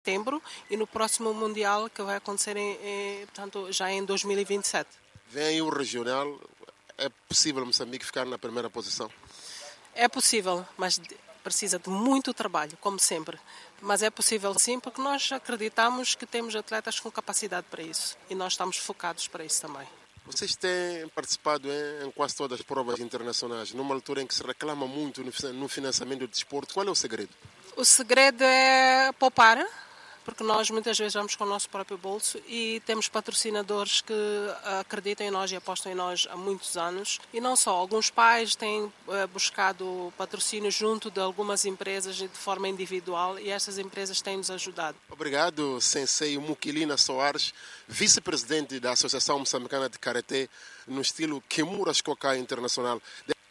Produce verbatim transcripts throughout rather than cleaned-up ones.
setembro e no próximo Mundial que vai acontecer em, em, portanto, já em dois mil e vinte e sete. Vem aí o regional, é possível Moçambique ficar na primeira posição? É possível, mas precisa de muito trabalho, como sempre. Mas é possível sim, porque nós acreditamos que temos atletas com capacidade para isso e nós estamos focados para isso também. Vocês têm participado em, em quase todas as provas internacionais, numa altura em que se reclama muito no financiamento do desporto. Qual é o segredo? O segredo é poupar, porque nós muitas vezes vamos com o nosso próprio bolso e temos patrocinadores que acreditam em nós e apostam em nós há muitos anos. E não só, alguns pais têm buscado patrocínio junto de algumas empresas de forma individual e essas empresas têm-nos ajudado. Obrigado, Sensei Mukilina Soares, vice-presidente da Associação Moçambicana de Karatê, no estilo Kimura Shikokai Internacional.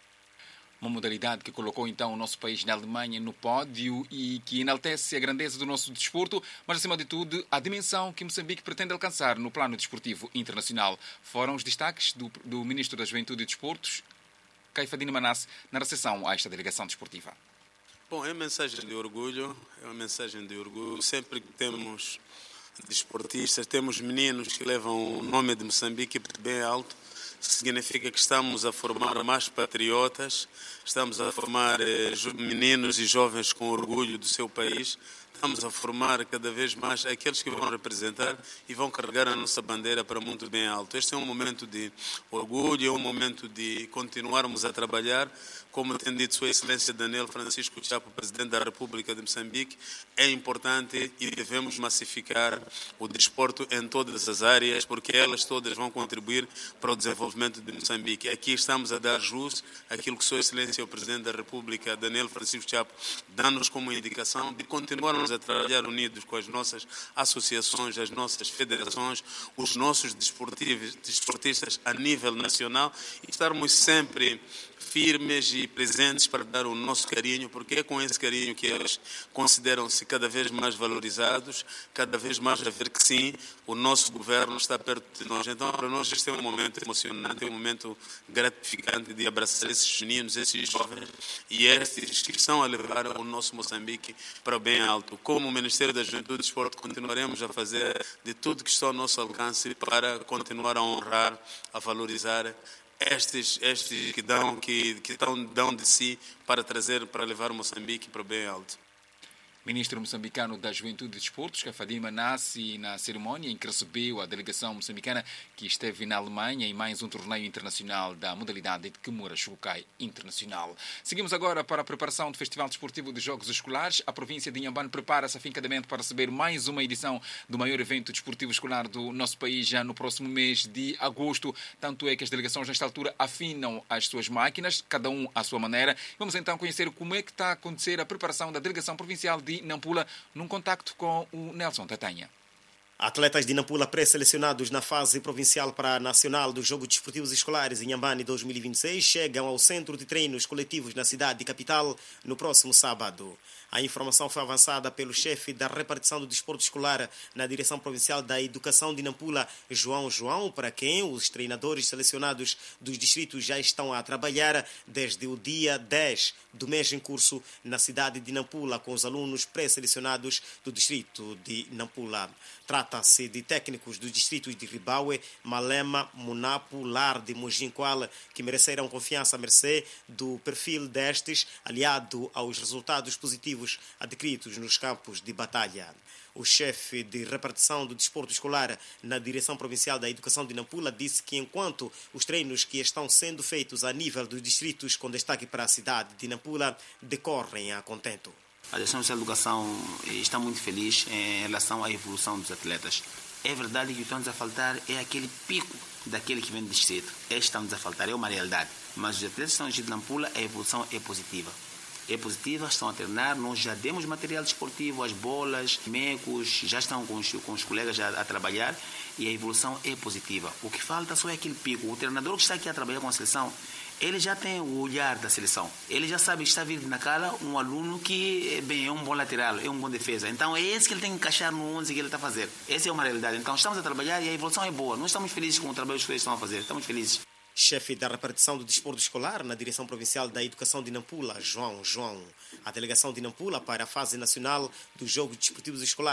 Uma modalidade que colocou então o nosso país na Alemanha no pódio e que enaltece a grandeza do nosso desporto, mas acima de tudo a dimensão que Moçambique pretende alcançar no plano desportivo internacional. Foram os destaques do, do Ministro da Juventude e Desportos, Caifadine Manasse, na recepção a esta delegação desportiva. Bom, é uma mensagem de orgulho, é uma mensagem de orgulho. Sempre que temos desportistas, temos meninos que levam o nome de Moçambique bem alto, significa que estamos a formar mais patriotas, estamos a formar eh, meninos e jovens com orgulho do seu país, estamos a formar cada vez mais aqueles que vão representar e vão carregar a nossa bandeira para muito bem alto. Este é um momento de orgulho, é um momento de continuarmos a trabalhar. Como tem dito Sua Excelência Daniel Francisco Chapo, Presidente da República de Moçambique, é importante e devemos massificar o desporto em todas as áreas, porque elas todas vão contribuir para o desenvolvimento de Moçambique. Aqui estamos a dar jus àquilo que Sua Excelência o Presidente da República, Daniel Francisco Chapo, dá-nos como indicação de continuarmos a trabalhar unidos com as nossas associações, as nossas federações, os nossos desportistas a nível nacional e estarmos sempre firmes e presentes para dar o nosso carinho, porque é com esse carinho que eles consideram-se cada vez mais valorizados, cada vez mais a ver que sim, o nosso governo está perto de nós. Então, para nós, este é um momento emocionante, é um momento gratificante de abraçar esses meninos, esses jovens e estes que estão a levar o nosso Moçambique para o bem alto. Como o Ministério da Juventude e Desporto, continuaremos a fazer de tudo que está ao nosso alcance para continuar a honrar, a valorizar Estes, estes que, dão, que, que dão, dão de si para trazer, para levar Moçambique para o bem alto. Ministro moçambicano da Juventude e Desportos, Caifadine Manasse, na cerimónia em que recebeu a delegação moçambicana que esteve na Alemanha em mais um torneio internacional da modalidade de Kimura Shikokai Internacional. Seguimos agora para a preparação do Festival Desportivo de Jogos Escolares. A província de Inhambane prepara-se afincadamente para receber mais uma edição do maior evento desportivo escolar do nosso país já no próximo mês de agosto. Tanto é que as delegações nesta altura afinam as suas máquinas, cada um à sua maneira. Vamos então conhecer como é que está a acontecer a preparação da delegação provincial de Nampula, num contacto com o Nelson Tatanha. Atletas de Nampula pré-selecionados na fase provincial para a nacional dos Jogos Desportivos Escolares em Inhambane dois mil e vinte e seis chegam ao Centro de Treinos Coletivos na cidade capital no próximo sábado. A informação foi avançada pelo chefe da repartição do desporto escolar na Direção Provincial da Educação de Nampula, João João, para quem os treinadores selecionados dos distritos já estão a trabalhar desde o dia dez do mês em curso na cidade de Nampula, com os alunos pré-selecionados do distrito de Nampula. Trata-se de técnicos dos distritos de Ribaue, Malema, Munapo, Lar de Mojinqual, que mereceram confiança à mercê do perfil destes, aliado aos resultados positivos adquiridos nos campos de batalha. O chefe de repartição do desporto escolar na Direção Provincial da Educação de Nampula disse que enquanto os treinos que estão sendo feitos a nível dos distritos com destaque para a cidade de Nampula decorrem a contento. A Direção de Educação está muito feliz em relação à evolução dos atletas. É verdade que o que estamos a faltar é aquele pico daquele que vem do distrito. Este estamos a faltar, é uma realidade. Mas os atletas que estão de Nampula, a evolução é positiva. É positiva, estão a treinar, nós já demos material desportivo, as bolas, mecos, já estão com os, com os colegas a, a trabalhar e a evolução é positiva. O que falta só é aquele pico. O treinador que está aqui a trabalhar com a seleção, ele já tem o olhar da seleção. Ele já sabe que está vindo na cara um aluno que bem, é um bom lateral, é um bom defesa. Então é esse que ele tem que encaixar no onze que ele está a fazer. Essa é uma realidade. Então estamos a trabalhar e a evolução é boa. Nós estamos felizes com o trabalho que eles estão a fazer. Estamos felizes. Chefe da repartição do desporto escolar na Direção Provincial da Educação de Nampula, João João. A delegação de Nampula para a fase nacional dos Jogos Desportivos Escolares vai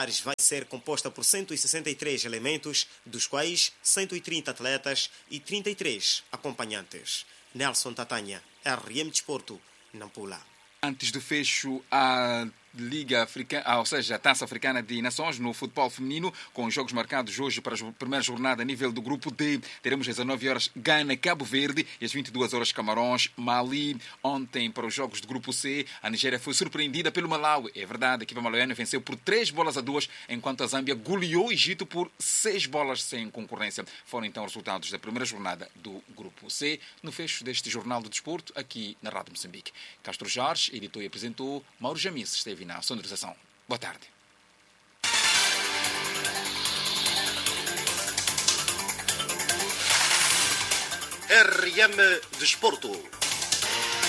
ser composta por cento e sessenta e três elementos, dos quais cento e trinta atletas e trinta e três acompanhantes. Nelson Tatanha, R M Desporto, Nampula. Antes do fecho, a Liga Africana, ou seja, a Taça Africana de Nações no futebol feminino, com jogos marcados hoje para a primeira jornada a nível do grupo D. Teremos às dezenove horas Gana, Cabo Verde e às vinte e duas horas Camarões, Mali. Ontem, para os jogos do grupo C, a Nigéria foi surpreendida pelo Malawi. É verdade, a equipa malauiana venceu por três bolas a duas, enquanto a Zâmbia goleou o Egito por seis bolas sem concorrência. Foram então os resultados da primeira jornada do grupo C, no fecho deste Jornal do Desporto, aqui na Rádio Moçambique. Castro Jorge editou e apresentou. Mauro Jamis esteve na sonorização. Boa tarde. R M Desporto.